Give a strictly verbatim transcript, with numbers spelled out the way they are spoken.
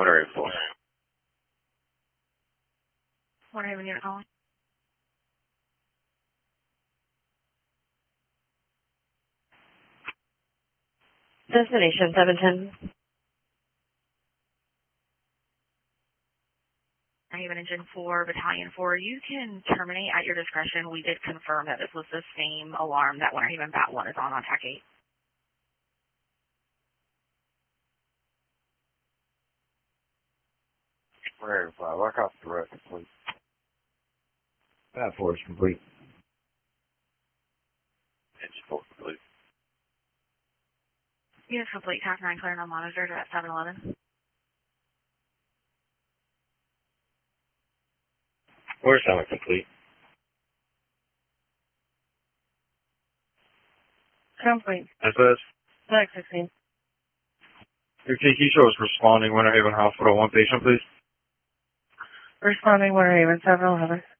Winter Haven four. Winter Haven unit calling. Destination seven ten. Winter Haven Engine four, Battalion four. You can terminate at your discretion. We did confirm that this was the same alarm that Winter Haven Bat one is on on TAC eight. Winter Haven five, lock off direct complete. Bat four is complete. Engine four complete. Unit complete, TAC nine clearing on monitor at seven eleven. Where's seven complete? Complete. S S. Flag sixteen. Your K Q show is responding. Winter Haven Hospital. One patient, please. Responding Winter Haven seven eleven.